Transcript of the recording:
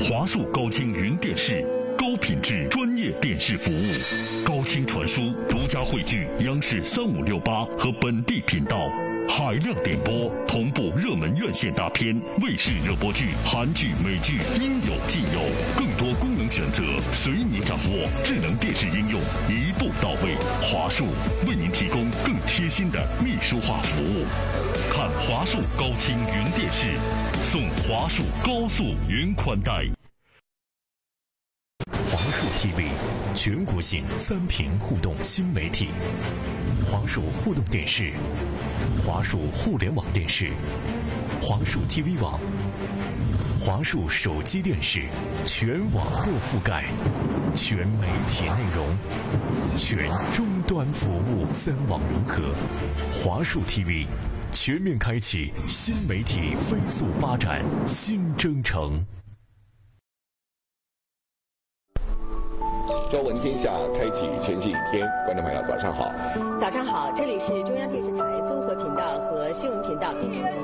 华数高清云电视，高品质专业电视服务。高清传输独家汇聚央视3568和本地频道，海量点播，同步热门院线大片、卫视热播剧、韩剧、美剧，应有尽有。更多功能选择随你掌握，智能电视应用一步到位。华数为您提供更贴心的秘书化服务。看华数高清云电视，送华数高速云宽带。 华数 TV 全国性3屏互动新媒体，华数互动电视、华数互联网电视、华数 TV 网、华数手机电视，全网络覆盖，全媒体内容，全终端服务，3网融合。华数 TV 全面开启新媒体飞速发展新征程。 朝闻天下，开启全新一天。观众朋友，早上好！ 早上好，这里是中央电视台综合频道和新闻频道一起